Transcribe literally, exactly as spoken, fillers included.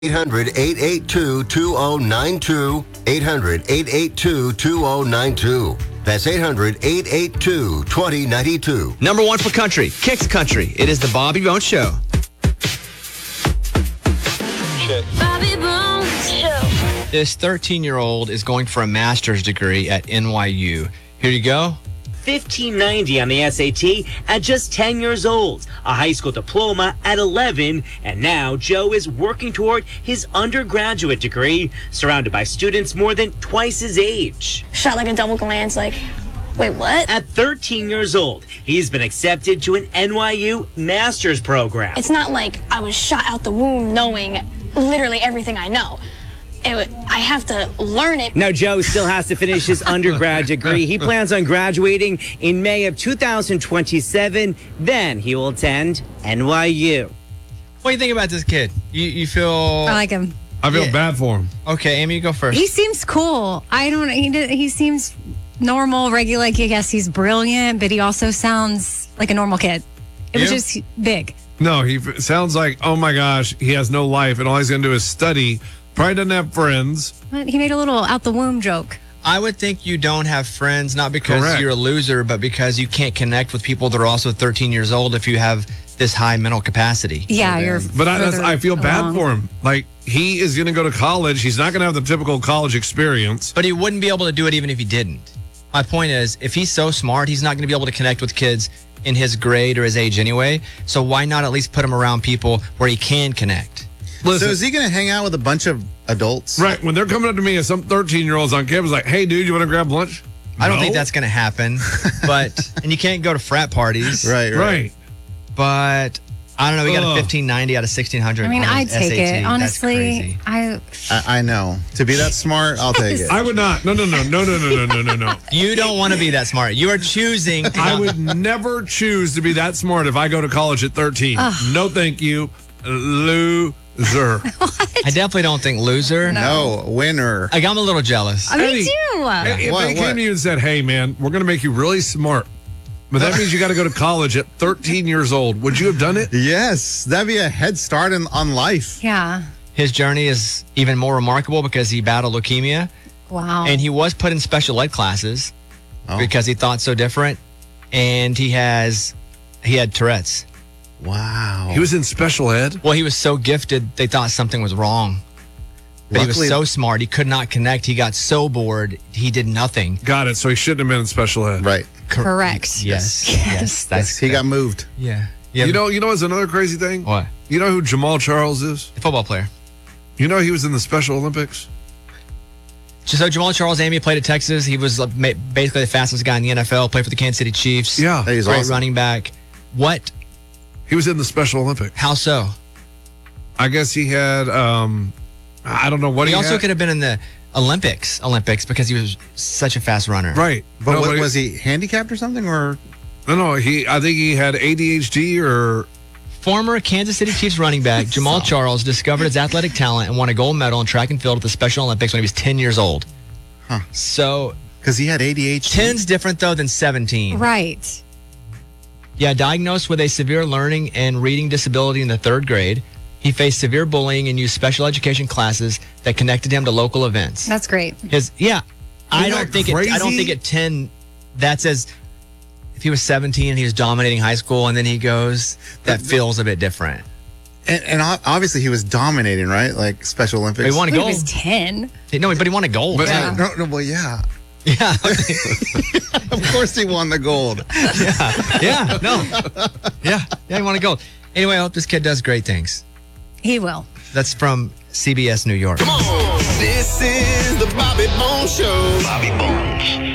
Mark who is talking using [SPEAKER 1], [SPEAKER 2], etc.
[SPEAKER 1] eight hundred, eight eight two, two oh nine two. eight hundred, eight eight two, two oh nine two. That's eight hundred, eight eight two, two oh nine two.
[SPEAKER 2] Number one for country, Kicks Country. It is the Bobby Bones Show.
[SPEAKER 3] Bobby Bones Show.
[SPEAKER 2] This thirteen-year-old is going for a master's degree at N Y U. Here you go.
[SPEAKER 4] fifteen ninety on the S A T at just ten years old, a high school diploma at eleven, and now Joe is working toward his undergraduate degree, surrounded by students more than twice his age.
[SPEAKER 5] Shot like a double glance, like, wait, what?
[SPEAKER 4] At thirteen years old, he's been accepted to an N Y U master's program.
[SPEAKER 5] It's not like I was shot out the womb knowing literally everything I know. It, I have to learn it.
[SPEAKER 4] Now, Joe still has to finish his undergrad degree. He plans on graduating in May of two thousand twenty-seven. Then he will attend N Y U.
[SPEAKER 2] What do you think about this kid? You you feel...
[SPEAKER 6] I like him.
[SPEAKER 7] I feel
[SPEAKER 2] Yeah.
[SPEAKER 7] bad for him.
[SPEAKER 2] Okay, Amy, you go first.
[SPEAKER 6] He seems cool. I don't. He he seems normal, regular. Like, I guess he's brilliant, but he also sounds like a normal kid. It was
[SPEAKER 7] Yeah.
[SPEAKER 6] just big.
[SPEAKER 7] No, he f- sounds like, oh my gosh, he has no life, and all he's going to do is study. Probably doesn't have friends.
[SPEAKER 6] But he made a little out the womb joke.
[SPEAKER 2] I would think you don't have friends, not because
[SPEAKER 7] Correct.
[SPEAKER 2] you're a loser, but because you can't connect with people that are also thirteen years old if you have this high mental capacity.
[SPEAKER 6] Yeah, you're.
[SPEAKER 7] But I, that's,
[SPEAKER 6] further
[SPEAKER 7] I feel bad
[SPEAKER 6] along.
[SPEAKER 7] for him. Like, he is going to go to college. He's not going to have the typical college experience.
[SPEAKER 2] But he wouldn't be able to do it even if he didn't. My point is, if he's so smart, he's not going to be able to connect with kids in his grade or his age anyway. So why not at least put him around people where he can connect?
[SPEAKER 7] Listen,
[SPEAKER 8] So is he going to hang out with a bunch of adults?
[SPEAKER 7] right, when they're coming up to me as some thirteen-year-olds on campus, like, hey, dude, you want to grab lunch?
[SPEAKER 2] I don't
[SPEAKER 7] No.
[SPEAKER 2] think that's going to happen. But, and you can't go to frat parties.
[SPEAKER 8] Right, right.
[SPEAKER 7] Right.
[SPEAKER 2] But, I don't know, we got a
[SPEAKER 7] Ugh.
[SPEAKER 2] fifteen ninety out of sixteen hundred.
[SPEAKER 6] I mean,
[SPEAKER 2] on
[SPEAKER 6] I'd
[SPEAKER 2] his
[SPEAKER 6] take
[SPEAKER 2] S A T.
[SPEAKER 6] it.
[SPEAKER 2] That's
[SPEAKER 6] Honestly,
[SPEAKER 2] crazy.
[SPEAKER 6] I.
[SPEAKER 8] I, I know. To be that smart, I'll take it.
[SPEAKER 7] I would not. No, no, no, no, no, no, no, no, no, no.
[SPEAKER 2] You don't want to be that smart. You are choosing to
[SPEAKER 7] I
[SPEAKER 2] not-
[SPEAKER 7] would never choose to be that smart if I go to college at thirteen. No, thank you. Loser.
[SPEAKER 2] I definitely don't think loser.
[SPEAKER 8] No, winner.
[SPEAKER 2] Like, I'm a little jealous.
[SPEAKER 6] I mean,
[SPEAKER 7] Eddie,
[SPEAKER 6] too.
[SPEAKER 7] If
[SPEAKER 8] What,
[SPEAKER 7] they came
[SPEAKER 8] what?
[SPEAKER 7] to you and said, hey, man, we're going to make you really smart, but that means you got to go to college at thirteen years old, would you have done it?
[SPEAKER 8] Yes, that'd be a head start in, on life.
[SPEAKER 6] Yeah.
[SPEAKER 2] His journey is even more remarkable because he battled leukemia
[SPEAKER 6] Wow.
[SPEAKER 2] and he was put in special ed classes
[SPEAKER 8] Oh.
[SPEAKER 2] because he thought so different. And he has, he had Tourette's.
[SPEAKER 8] Wow.
[SPEAKER 7] He was in special ed?
[SPEAKER 2] Well, he was so gifted, they thought something was wrong. But he
[SPEAKER 8] Luckily-
[SPEAKER 2] was so smart, he could not connect. He got so bored, he did nothing.
[SPEAKER 7] Got it. So he shouldn't have been in special ed.
[SPEAKER 8] Right.
[SPEAKER 6] Correct.
[SPEAKER 2] Yes. Yes. That's
[SPEAKER 8] He got moved.
[SPEAKER 2] Yeah. yeah.
[SPEAKER 7] You know, you know what's another crazy thing?
[SPEAKER 2] what?
[SPEAKER 7] You know who Jamal Charles is?
[SPEAKER 2] The football player.
[SPEAKER 7] You know he was in the Special Olympics?
[SPEAKER 2] So Jamal Charles, Amy played at Texas. He was uh, ma- basically the fastest guy in the N F L, played for the Kansas City Chiefs.
[SPEAKER 7] Yeah.
[SPEAKER 8] He's
[SPEAKER 2] Great
[SPEAKER 8] awesome.
[SPEAKER 2] running back. What?
[SPEAKER 7] He was in the Special Olympics.
[SPEAKER 2] How so?
[SPEAKER 7] I guess he had, um, I don't know what
[SPEAKER 2] He
[SPEAKER 7] he,
[SPEAKER 2] also
[SPEAKER 7] had.
[SPEAKER 2] could have been in the Olympics, Olympics because he was such a fast runner.
[SPEAKER 7] Right.
[SPEAKER 8] But
[SPEAKER 7] No,
[SPEAKER 8] what,
[SPEAKER 7] he-
[SPEAKER 8] was he handicapped or something? Or
[SPEAKER 7] No, no, he, I think he had A D H D or,
[SPEAKER 2] Former Kansas City Chiefs running back Jamal Charles discovered his athletic talent and won a gold medal in track and field at the Special Olympics when he was ten years old.
[SPEAKER 8] Huh.
[SPEAKER 2] So
[SPEAKER 8] because he had A D H D?
[SPEAKER 2] ten's different though than seventeen.
[SPEAKER 6] Right.
[SPEAKER 2] Yeah, diagnosed with a severe learning and reading disability in the third grade. He faced severe bullying and used special education classes that connected him to local events.
[SPEAKER 6] That's great.
[SPEAKER 2] His yeah, I
[SPEAKER 7] Isn't
[SPEAKER 2] don't
[SPEAKER 7] that
[SPEAKER 2] think it, I don't
[SPEAKER 7] crazy?
[SPEAKER 2] think at ten that's as if he was seventeen and he was dominating high school and then he goes that feels a bit different.
[SPEAKER 8] And, and o- obviously he was dominating, right? Like Special Olympics.
[SPEAKER 2] He won a
[SPEAKER 6] He
[SPEAKER 2] gold.
[SPEAKER 6] was ten.
[SPEAKER 2] No, but he won a gold.
[SPEAKER 7] But-
[SPEAKER 2] yeah.
[SPEAKER 8] No, no, well, yeah.
[SPEAKER 2] Yeah.
[SPEAKER 8] Of course he won the gold.
[SPEAKER 2] yeah. No. Yeah. Yeah, he won a gold. Anyway, I hope this kid does great things.
[SPEAKER 6] He will.
[SPEAKER 2] That's from C B S New York.
[SPEAKER 1] This is the Bobby Bones Show. Bobby Bones.